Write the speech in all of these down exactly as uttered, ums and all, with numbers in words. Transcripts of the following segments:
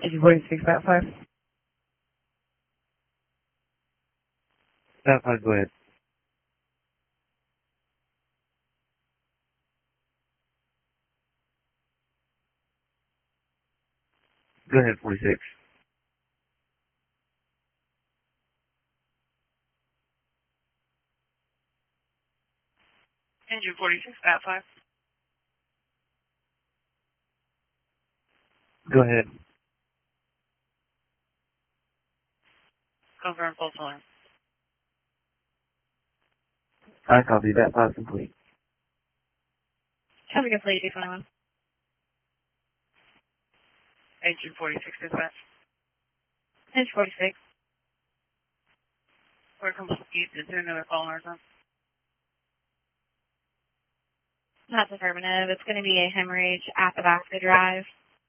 Engine forty-six, Bat five. Bat five, go ahead. Go ahead, forty-six. Engine forty-six, Bat five. Go ahead. Confirm false alarm. I copy. Bat five complete. Traffic complete, two twenty-one. Engine forty-six, dispatch. Engine forty-six. We're complete. Is there another call or something? That's affirmative. It's going to be a hemorrhage at the back of the drive.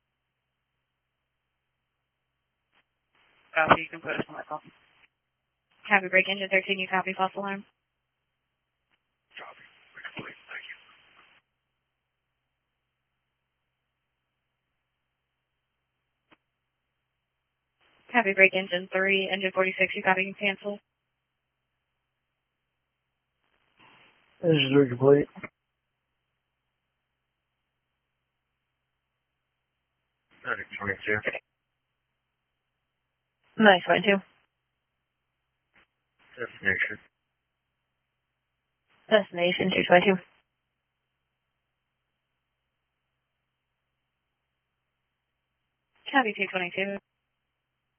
Copy, you can put us on that call. Copy, break engine thirteen, you copy false alarm. Copy. We're complete. Thank you. Copy, break engine three, engine forty-six, you copy, you cancel. Engine three complete. Traffic twenty-two. Nice, twenty-two. Destination. Destination, two twenty-two. Copy, two twenty-two.